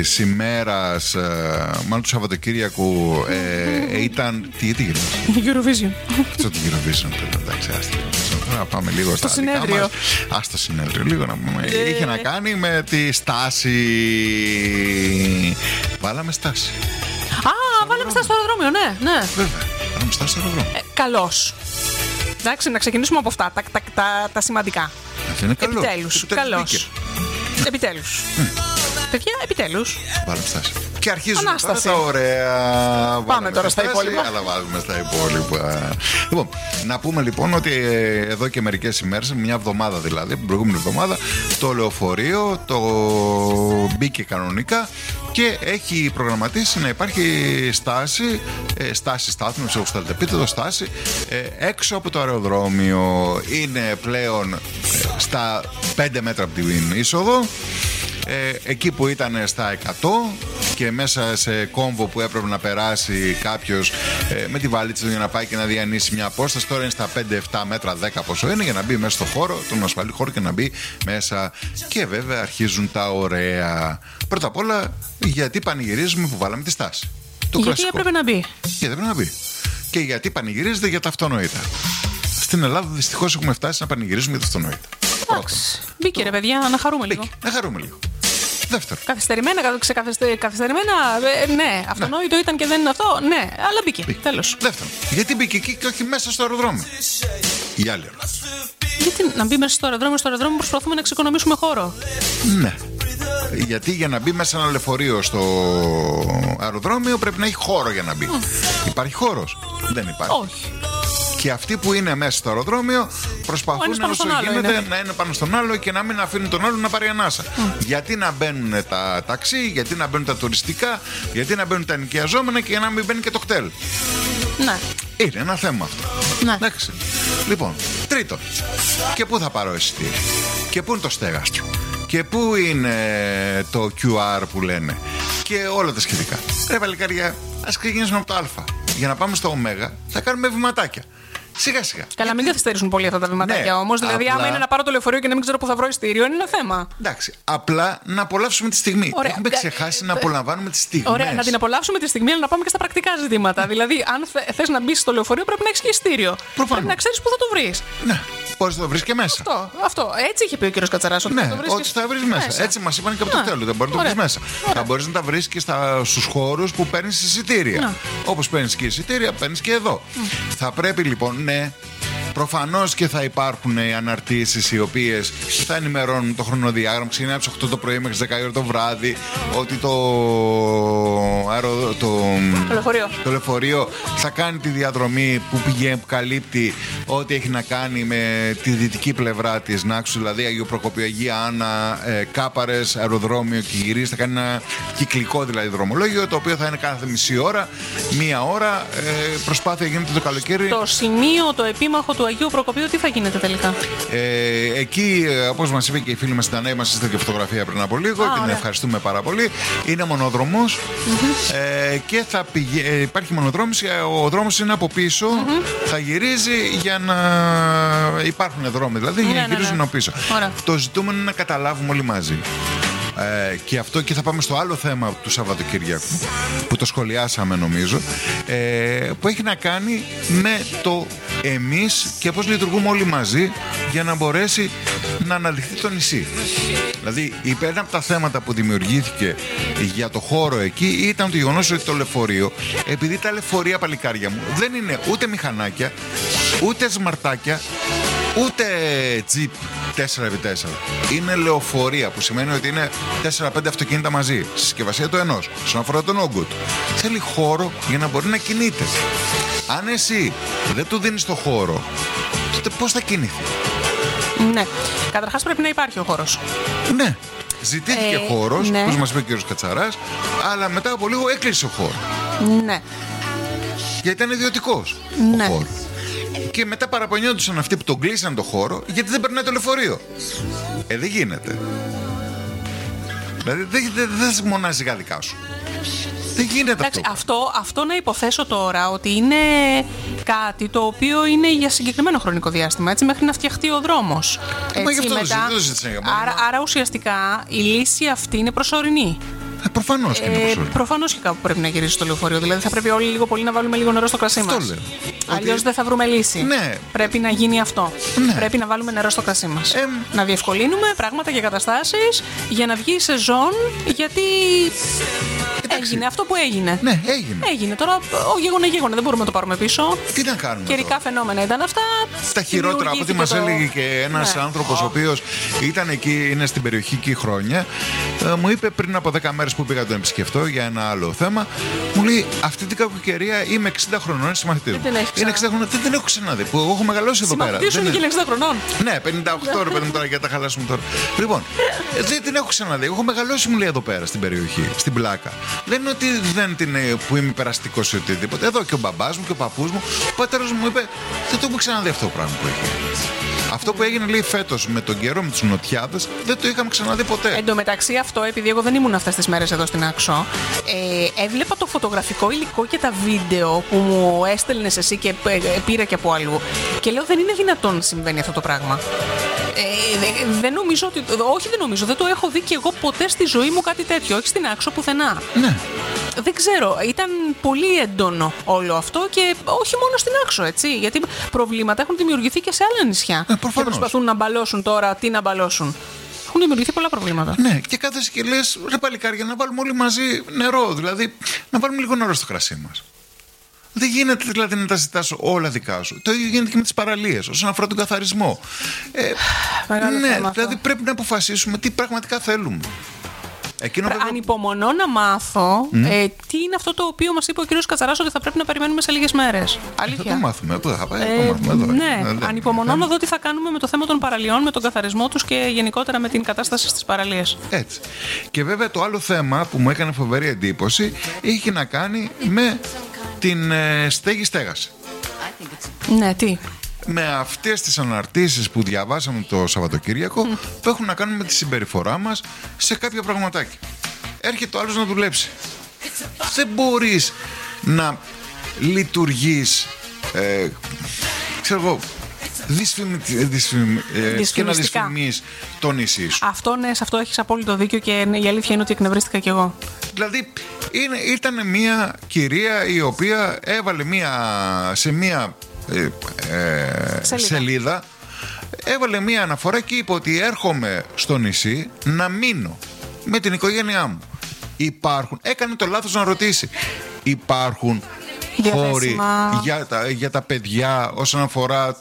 ημέρας, μάλλον του Σαββατοκύριακου, ήταν. Τι έγινε? Eurovision. Στο Eurovision, εντάξει, να πάμε λίγο στα συνέδριο. Στο συνέδριο, λίγο να πούμε. Είχε να κάνει με τη στάση. Βάλαμε στάση. Βάλαμε στάση στο αεροδρόμιο, ναι. Βέβαια, βάλαμε στάση στο αεροδρόμιο. Καλώς. Εντάξει, να ξεκινήσουμε από αυτά, τα σημαντικά. Αυτό είναι καλό. Επιτέλους, καλώς. Επιτέλους. Παιδιά, επιτέλους. Βάλαμε στάση. Και αρχίζουν Ανάσταση. τώρα τα ωραία. Πάμε τώρα στα υπόλοιπα. Αλλά βάλουμε στα υπόλοιπα. Λοιπόν, να πούμε λοιπόν ότι εδώ και μερικές ημέρες, μια εβδομάδα δηλαδή, την προηγούμενη εβδομάδα, το λεωφορείο το μπήκε κανονικά και έχει προγραμματίσει να υπάρχει στάση στάθμου, όπως θέλετε πείτε το, στάση έξω από το αεροδρόμιο. Είναι πλέον στα 5 μέτρα από την είσοδο. Εκεί που ήταν στα 100 και μέσα σε κόμβο που έπρεπε να περάσει κάποιος με τη βαλίτσα του για να πάει και να διανύσει μια απόσταση, τώρα είναι στα 5-7 μέτρα, 10 πόσο είναι, για να μπει μέσα στο χώρο, τον ασφαλή χώρο, και να μπει μέσα. Και βέβαια αρχίζουν τα ωραία. Πρώτα απ' όλα, γιατί πανηγυρίζουμε που βάλαμε τη στάση? Γιατί κλασικό. Έπρεπε να μπει. Γιατί έπρεπε να μπει. Και γιατί πανηγυρίζεται για τα αυτονόητα. Στην Ελλάδα δυστυχώς έχουμε φτάσει να πανηγυρίζουμε για τα αυτονόητα. Εντάξει. Μπήκε ρε παιδιά, να χαρούμε λίγο. Να χαρούμε λίγο. Δεύτερο. Καθυστερημένα, ναι. Αυτονόητο ήταν και δεν είναι αυτό, ναι. Αλλά μπήκε. Τέλος. Δεύτερο. Γιατί μπήκε εκεί και όχι μέσα στο αεροδρόμιο? Η άλλη ερώτηση. Γιατί να μπει μέσα στο αεροδρόμιο? Στο αεροδρόμιο προσπαθούμε να εξοικονομήσουμε χώρο. Ναι. Γιατί για να μπει μέσα ένα λεωφορείο στο αεροδρόμιο πρέπει να έχει χώρο για να μπει. Υπάρχει χώρος? Δεν υπάρχει. Όχι. Και αυτοί που είναι μέσα στο αεροδρόμιο προσπαθούν όσο γίνεται να είναι πάνω στον άλλο και να μην αφήνουν τον άλλο να πάρει ανάσα. Γιατί να μπαίνουν τα ταξί, γιατί να μπαίνουν τα τουριστικά, γιατί να μπαίνουν τα ενοικιαζόμενα και για να μην μπαίνει και το κτέλ. Ναι. Είναι ένα θέμα αυτό. Ναι. Εντάξει. Λοιπόν, τρίτον, και πού θα πάρω εισιτήριο? Και πού είναι το στέγαστρο? Και πού είναι το QR που λένε? Και όλα τα σχετικά. Ρε παλικάρια, ας ξεκινήσουμε από το Α. Για να πάμε στο Ω θα κάνουμε βηματάκια. Σιγά σιγά. Καλά, μην καθυστερήσουν πολύ αυτά τα βηματάκια, ναι, όμως. Δηλαδή, άμα είναι να πάρω το λεωφορείο και να μην ξέρω πού θα βρω εισιτήριο, είναι ένα θέμα. Εντάξει. Απλά να απολαύσουμε τη στιγμή. Ωραία. Έχουμε ξεχάσει να απολαμβάνουμε τη στιγμή. Ωραία, να την απολαύσουμε τη στιγμή, αλλά να πάμε και στα πρακτικά ζητήματα. Δηλαδή, αν θες να μπεις στο λεωφορείο, πρέπει να έχεις και εισιτήριο. Πρέπει να ξέρεις πού θα το βρεις. Ναι. Πώς θα το βρεις και μέσα. Αυτό. Έτσι είχε πει ο κύριος Κατσαράς. Ναι, ότι θα βρεις μέσα. Έτσι μας είπαν και από το τέλος. Δεν μπορεί να το βρεις μέσα. Θα μπορείς να τα βρεις και στους χώρους που παίρνεις εισιτήρια. Όπως παίρνεις και εισιτήρια, παίρνεις και εδώ. Θα πρέπει λοιπόν, ναι. Προφανώς και θα υπάρχουν οι αναρτήσεις οι οποίες θα ενημερώνουν το χρονοδιάγραμμα. Ξεκινάει από τις 8 το πρωί μέχρι τις 10 ώρα το βράδυ. Ότι το λεωφορείο θα κάνει τη διαδρομή που πηγαίνει, που καλύπτει ό,τι έχει να κάνει με τη δυτική πλευρά της Νάξου, δηλαδή Αγίου Προκοπίου, Αγία Άννα, Κάπαρες, αεροδρόμιο και γυρίζει. Θα κάνει ένα κυκλικό δηλαδή δρομολόγιο, το οποίο θα είναι κάθε μισή ώρα, μία ώρα. Προσπάθεια γίνεται το καλοκαίρι. Το σημείο, το επίμαχο του Αγίου Προκοπίου, τι θα γίνεται τελικά? Εκεί, όπως μας είπε και η φίλη μας Δανάη, μας έστειλε και φωτογραφία πριν από λίγο και την ευχαριστούμε πάρα πολύ. Είναι μονοδρομός και θα υπάρχει μονοδρόμηση. Ο δρόμος είναι από πίσω. Θα γυρίζει για να υπάρχουν δρόμοι, δηλαδή για να γυρίζουν από πίσω. Το ζητούμενο είναι να καταλάβουμε όλοι μαζί. Και αυτό, και θα πάμε στο άλλο θέμα του Σαββατοκύριακου που το σχολιάσαμε νομίζω, που έχει να κάνει με το εμείς και πώς λειτουργούμε όλοι μαζί για να μπορέσει να αναδειχθεί το νησί. Δηλαδή ένα από τα θέματα που δημιουργήθηκε για το χώρο εκεί ήταν το γεγονός ότι το λεωφορείο, επειδή τα λεωφορεία, παλικάρια μου, δεν είναι ούτε μηχανάκια, ούτε σμαρτάκια, ούτε τζιπ 4x4. Είναι λεωφορεία, που σημαίνει ότι είναι 4-5 αυτοκίνητα μαζί, στη συσκευασία του ενός, όσον αφορά τον όγκο του. Θέλει χώρο για να μπορεί να κινείται. Αν εσύ δεν του δίνεις το χώρο, τότε πώς θα κινηθεί? Ναι. Καταρχάς πρέπει να υπάρχει ο χώρος. Ναι. Ζητήθηκε χώρος, ναι, όπως μας είπε ο κ. Κατσαράς, αλλά μετά από λίγο έκλεισε ο χώρος. Ναι. Γιατί ήταν ιδιωτικός ο χώρος. Και μετά παραπονιόντουσαν αυτοί που τον κλείσαν το χώρο, γιατί δεν περνάει το λεωφορείο. Δεν γίνεται. Δηλαδή δεν σε μονάζει δικά σου. Δεν γίνεται. Εντάξει, αυτό να υποθέσω τώρα ότι είναι κάτι το οποίο είναι για συγκεκριμένο χρονικό διάστημα, έτσι, μέχρι να φτιαχτεί ο δρόμος. Άρα ουσιαστικά η λύση αυτή είναι προσωρινή. Προφανώς και είναι προσωρινό. Προφανώς και κάπου πρέπει να γυρίσει το λεωφορείο. Δηλαδή θα πρέπει όλοι λίγο πολύ να βάλουμε λίγο νερό στο κρασί μας. Αυτό λέω. Αλλιώς δεν θα βρούμε λύση. Ναι. Πρέπει να γίνει αυτό. Ναι. Πρέπει να βάλουμε νερό στο κρασί μας. Να διευκολύνουμε πράγματα και καταστάσεις για να βγει η σεζόν, γιατί. Έγινε αυτό που έγινε. Ναι, έγινε. Τώρα γίγονα, δεν μπορούμε να το πάρουμε πίσω. Τι να κάνουμε. Καιρικά φαινόμενα ήταν αυτά. Τα χειρότερα από ό,τι μας έλεγε και ένας άνθρωπος ο οποίος ήταν εκεί, είναι στην περιοχή εκεί χρόνια, μου είπε πριν από 10 μέρες που πήγα να τον επισκεφτώ για ένα άλλο θέμα, μου λέει αυτή την κακοκαιρία είμαι 60 χρονών, είναι συμμαθητής μου. Είναι 60 χρονών, δεν την έχω ξαναδεί. Που εγώ έχω μεγαλώσει εδώ πέρα. Συμμαθητής σου είναι και 60 χρονών. Ναι, 58 ρε παιδί μου τώρα για τα χαλάσουμε τώρα. Λοιπόν, δεν την έχω ξαναδεί. Έχω μεγαλώσει, μου λέει, εδώ πέρα στην περιοχή, στην πλάκα. Δεν είναι ότι δεν την, που είμαι περαστικός ή οτιδήποτε. Εδώ και ο μπαμπάς μου και ο παππούς μου, ο πατέρας μου είπε, δεν το έχουμε ξαναδεί αυτό το πράγμα που έχει. Αυτό που έγινε, λέει, φέτος με τον καιρό, με τους νοτιάδες, δεν το είχαμε ξαναδεί ποτέ. Εν τω μεταξύ, αυτό, επειδή εγώ δεν ήμουν αυτές τις μέρες εδώ στην Άξο, έβλεπα το φωτογραφικό υλικό και τα βίντεο που μου έστελνες εσύ και πήρα και από αλλού. Και λέω, δεν είναι δυνατόν να συμβαίνει αυτό το πράγμα. Δεν νομίζω ότι. Όχι, δεν νομίζω. Δεν το έχω δει και εγώ ποτέ στη ζωή μου κάτι τέτοιο. Όχι στην Άξο πουθενά. Ναι. Δεν ξέρω. Ήταν πολύ έντονο όλο αυτό και όχι μόνο στην Άξο, έτσι. Γιατί προβλήματα έχουν δημιουργηθεί και σε άλλα νησιά. Και προσπαθούν να μπαλώσουν τώρα. Τι να μπαλώσουν. Έχουν δημιουργηθεί πολλά προβλήματα. Ναι, και κάθεσαι και λες, ρε παλικάρια, να βάλουμε όλοι μαζί νερό. Δηλαδή, να βάλουμε λίγο νερό στο κρασί μας. Δεν γίνεται δηλαδή να τα ζητάς όλα δικά σου. Το ίδιο γίνεται και με τις παραλίες όσον αφορά τον καθαρισμό. Ναι, δηλαδή πρέπει να αποφασίσουμε τι πραγματικά θέλουμε. Ανυπομονώ να μάθω τι είναι αυτό το οποίο μας είπε ο κύριος Κατσαράς ότι θα πρέπει να περιμένουμε σε λίγες μέρες. Αλήθεια. Θα το μάθουμε. Πού θα πάει, το μάθουμε εδώ. Ναι, ανυπομονώ να δω τι θα κάνουμε με το θέμα των παραλιών, με τον καθαρισμό τους και γενικότερα με την κατάσταση στις παραλίες. Έτσι. Και βέβαια το άλλο θέμα που μου έκανε φοβερή εντύπωση είχε να κάνει με την στέγη-στέγαση. Ναι, τι. Με αυτές τις αναρτήσεις που διαβάσαμε το Σαββατοκύριακο που έχουν να κάνουν με τη συμπεριφορά μας σε κάποια πραγματάκια. Έρχεται ο άλλος να δουλέψει. Δεν μπορείς να λειτουργείς ξέρω εγώ και να δυσφημείς το νησί σου. Αυτό ναι, σε αυτό έχεις απόλυτο δίκιο και η αλήθεια είναι ότι εκνευρίστηκα κι εγώ. Δηλαδή ήταν μια κυρία η οποία έβαλε σε μια σελίδα έβαλε μία αναφορά και είπε ότι έρχομαι στο νησί να μείνω με την οικογένειά μου. Έκανε το λάθος να ρωτήσει, υπάρχουν χώροι για τα παιδιά όσον αφορά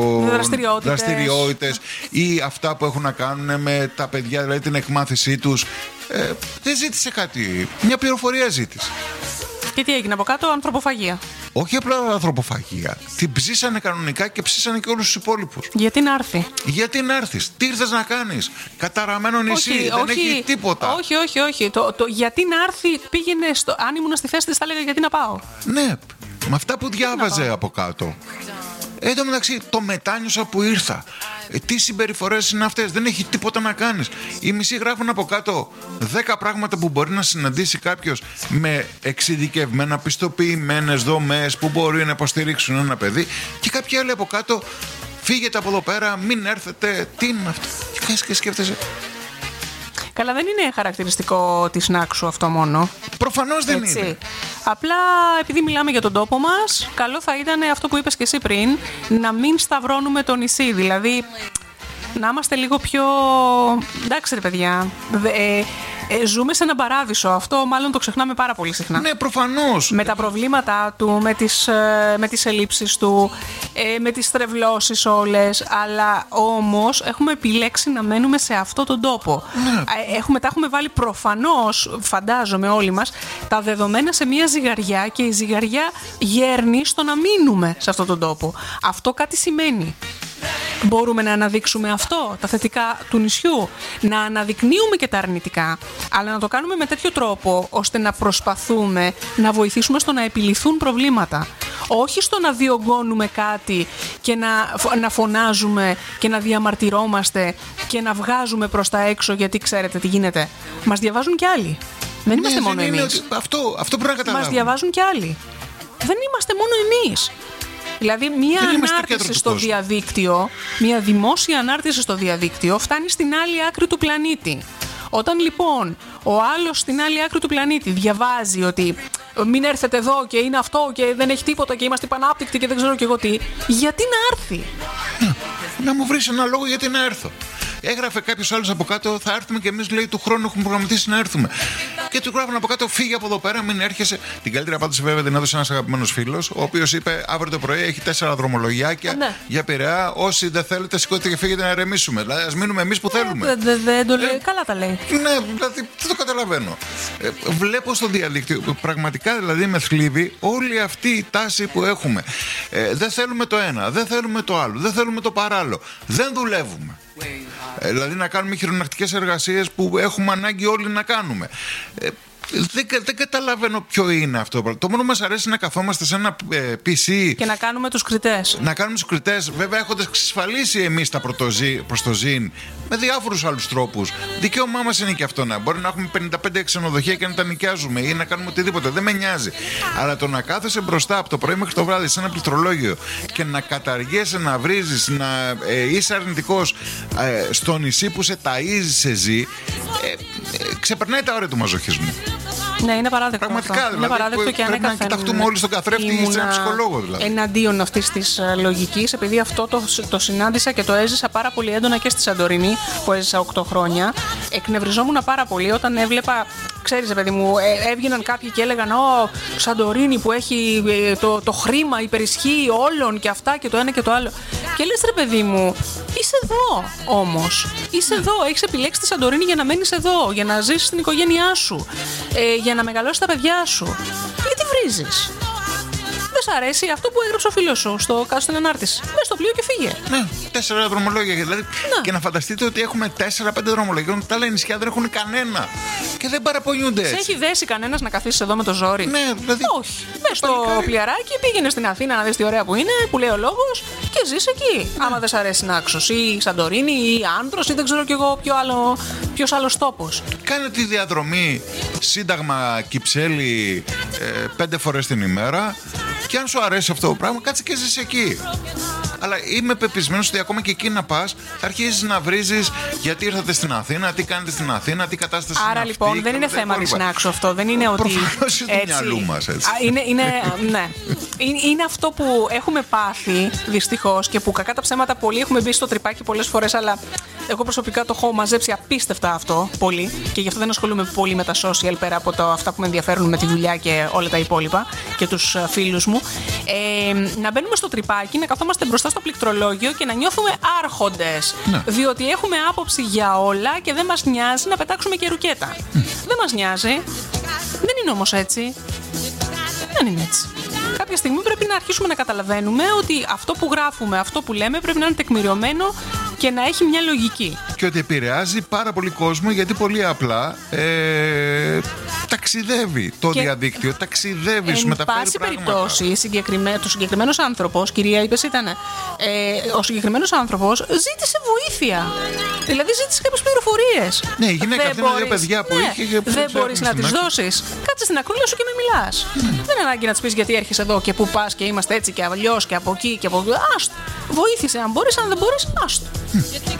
δραστηριότητες ή αυτά που έχουν να κάνουν με τα παιδιά, δηλαδή την εκμάθησή τους. Δεν ζήτησε κάτι, μια πληροφορία ζήτησε. Και τι έγινε από κάτω? Ανθρωποφαγία. Όχι απλά ανθρωποφαγία. Την ψήσανε κανονικά και ψήσανε και όλους τους υπόλοιπους. Γιατί να έρθει? Γιατί να έρθεις? Τι ήρθες να κάνεις? Καταραμένο νησί, δεν έχει τίποτα. Όχι. Το γιατί να έρθει πήγαινε αν ήμουν στη θέση της θα έλεγα γιατί να πάω. Ναι, με αυτά που διάβαζε από κάτω. Εν τω μεταξύ το μετάνιωσα που ήρθα. Τι συμπεριφορές είναι αυτές? Δεν έχει τίποτα να κάνεις. Οι μισοί γράφουν από κάτω 10 πράγματα που μπορεί να συναντήσει κάποιος με εξειδικευμένα πιστοποιημένες δομές που μπορεί να υποστηρίξουν ένα παιδί. Και κάποιοι άλλοι από κάτω, φύγετε από εδώ πέρα, μην έρθετε. Τι είναι αυτό? Και σκέφτεσαι. Καλά, δεν είναι χαρακτηριστικό της Νάξου αυτό μόνο. Προφανώς δεν είναι. Απλά επειδή μιλάμε για τον τόπο μας, καλό θα ήταν αυτό που είπες και εσύ πριν, να μην σταυρώνουμε το νησί. Δηλαδή, να είμαστε λίγο πιο. Εντάξει, ρε παιδιά. Ζούμε σε έναν παράδεισο. Αυτό μάλλον το ξεχνάμε πάρα πολύ συχνά. Ναι, προφανώς. Με τα προβλήματά του, με τις ελλείψεις του, με τις στρεβλώσεις όλες. Αλλά όμως έχουμε επιλέξει να μένουμε σε αυτόν τον τόπο. Ναι. Τα έχουμε βάλει προφανώς, φαντάζομαι όλοι μας, τα δεδομένα σε μια ζυγαριά και η ζυγαριά γέρνει στο να μείνουμε σε αυτόν τον τόπο. Αυτό κάτι σημαίνει. Μπορούμε να αναδείξουμε αυτό, τα θετικά του νησιού, να αναδεικνύουμε και τα αρνητικά, αλλά να το κάνουμε με τέτοιο τρόπο ώστε να προσπαθούμε να βοηθήσουμε στο να επιληθούν προβλήματα. Όχι στο να διωγγώνουμε κάτι και να φωνάζουμε και να διαμαρτυρόμαστε και να βγάζουμε προς τα έξω, γιατί ξέρετε τι γίνεται. Μας διαβάζουν κι άλλοι. Δεν είμαστε μόνο εμείς. Αυτό πρέπει να καταλάβουμε. Μας διαβάζουν κι άλλοι. Δεν είμαστε μόνο εμείς. Δηλαδή μια ανάρτηση στο διαδίκτυο, μια δημόσια ανάρτηση στο διαδίκτυο φτάνει στην άλλη άκρη του πλανήτη. Όταν λοιπόν ο άλλος στην άλλη άκρη του πλανήτη διαβάζει ότι μην έρθετε εδώ και είναι αυτό και δεν έχει τίποτα και είμαστε πανάπτυκτοι και δεν ξέρω και εγώ τι, γιατί να έρθει? Να μου βρεις ένα λόγο γιατί να έρθω. Έγραφε κάποιος άλλος από κάτω, θα έρθουμε και εμείς, λέει, του χρόνου έχουμε προγραμματίσει να έρθουμε. Και του γράφουν από κάτω, φύγε από εδώ πέρα, μην έρχεσαι. Την καλύτερη απάντηση βέβαια την έδωσε ένας αγαπημένος φίλος, ο οποίος είπε: αύριο το πρωί έχει 4 δρομολογιάκια για Πειραιά. Όσοι δεν θέλετε, σηκώτε και φύγετε να ηρεμήσουμε. Δηλαδή, ας μείνουμε εμείς που θέλουμε. Δεν το λέει. Καλά τα λέει. Ναι, δηλαδή δεν το καταλαβαίνω. Βλέπω στο διαδίκτυο, πραγματικά δηλαδή με θλίβει όλη αυτή η τάση που έχουμε. Δεν θέλουμε το ένα, δεν θέλουμε το άλλο, δεν θέλουμε το παράλληλο. Δεν δουλεύουμε. Δηλαδή να κάνουμε χειρονακτικές εργασίες που έχουμε ανάγκη όλοι να κάνουμε. Δεν καταλαβαίνω ποιο είναι αυτό. Το μόνο που μας αρέσει είναι να καθόμαστε σε ένα PC και να κάνουμε τους κριτές. Να κάνουμε τους κριτές, βέβαια έχοντας εξασφαλίσει εμείς τα προστοζήν με διάφορους άλλους τρόπους. Δικαίωμά μας είναι και αυτό να μπορεί να έχουμε 55 ξενοδοχεία και να τα νοικιάζουμε ή να κάνουμε οτιδήποτε. Δεν με νοιάζει. Αλλά το να κάθεσαι μπροστά από το πρωί μέχρι το βράδυ σε ένα πληκτρολόγιο και να καταργέσαι, να βρίζεις, να είσαι αρνητικός στο νησί που σε ταΐζει, σε ζει, ξεπερνάει τα όρια του μαζοχισμού. Ναι, είναι παράδεκτο. Πραγματικά, αυτό. δηλαδή, Είναι παράδεκτο και πρέπει να κοιταχτούμε όλοι στον καθρέφτη ή σε ένα ψυχολόγο. Δηλαδή. Εναντίον αυτής της λογικής, επειδή αυτό το συνάντησα και το έζησα πάρα πολύ έντονα και στη Σαντορίνη, που έζησα 8 χρόνια. Εκνευριζόμουν πάρα πολύ όταν έβλεπα, ξέρεις, παιδί μου, έβγαιναν κάποιοι και έλεγαν: Ω, Σαντορίνη που έχει το χρήμα υπερισχύει όλων και αυτά και το ένα και το άλλο. Και λες, ρε παιδί μου, είσαι εδώ όμως. Είσαι εδώ. Έχεις επιλέξει τη Σαντορίνη για να μένεις εδώ, για να ζήσεις στην οικογένειά σου, για να μεγαλώσεις τα παιδιά σου. Γιατί βρίζεις? Δεν σ' αρέσει αυτό που έγραψε ο φίλος σου κάτω στην ανάρτηση? Μπες στο πλοίο και φύγε. Ναι, 4 δρομολόγια. Δηλαδή, και να φανταστείτε ότι έχουμε 4-5 δρομολόγια. Τα άλλα νησιά δεν έχουν κανένα. Και δεν παραπονιούνται έτσι. Σε έχει δέσει κανένας να καθίσεις εδώ με το ζόρι? Ναι, δηλαδή. Όχι. Μπες στο πλοιαράκι, πήγαινε στην Αθήνα να δεις τι ωραία που είναι, που λέει ο λόγος, και ζεις εκεί. Άμα δεν σ' αρέσει Νάξος ή Σαντορίνη ή Άνδρος ή δεν ξέρω κι εγώ ποιος άλλος τόπος. Κάνε τη διαδρομή Σύνταγμα Κυψέλη 5 φορές την ημέρα. Και αν σου αρέσει αυτό το πράγμα, κάτσε και ζεις εκεί. Αλλά είμαι πεπισμένος ότι ακόμα και εκεί να πας, θα αρχίσεις να βρίζεις γιατί ήρθατε στην Αθήνα, τι κάνετε στην Αθήνα, τι κατάσταση είναι αυτή. Άρα λοιπόν δεν είναι θέμα της Νάξου αυτό. Δεν είναι ότι. Προφανώς είναι του μυαλού μας έτσι. Ναι. Είναι αυτό που έχουμε πάθει δυστυχώς και που κακά τα ψέματα πολλοί έχουμε μπει στο τρυπάκι πολλές φορές, αλλά εγώ προσωπικά το έχω μαζέψει απίστευτα αυτό πολύ και γι' αυτό δεν ασχολούμαι πολύ με τα social πέρα από αυτά που με ενδιαφέρουν με τη δουλειά και όλα τα υπόλοιπα και τους φίλους μου. Να μπαίνουμε στο τρυπάκι, να καθόμαστε μπροστά στο πληκτρολόγιο και να νιώθουμε άρχοντες. Ναι. Διότι έχουμε άποψη για όλα και δεν μας νοιάζει να πετάξουμε και ρουκέτα. Δεν μας νοιάζει. Δεν είναι όμως έτσι. Δεν είναι έτσι. Κάποια στιγμή πρέπει να αρχίσουμε να καταλαβαίνουμε ότι αυτό που γράφουμε, αυτό που λέμε πρέπει να είναι τεκμηριωμένο και να έχει μια λογική. Και ότι επηρεάζει πάρα πολύ κόσμο, γιατί πολύ απλά ταξιδεύει το διαδίκτυο, ταξιδεύει, σου μεταφέρει πράγματα. Εν πάση περιπτώσει, το συγκεκριμένος άνθρωπος, κυρία είπες ήταν, ο συγκεκριμένος άνθρωπος ζήτησε βοήθεια. Δηλαδή ζήτησε κάποιες πληροφορίες. Ναι, η γυναίκα αυτή είναι 2 παιδιά που είχε. Δεν μπορείς να τις δώσεις. Κάτσε στην ακρούλα σου και με μιλάς. Δεν είναι ανάγκη να της πεις γιατί έρχεσαι εδώ και πού πας και είμαστε έτσι και αλλιώς και από εκεί και από εκεί. Άστο. Βοήθησε αν μπορείς, αν δεν μπορείς, άστο.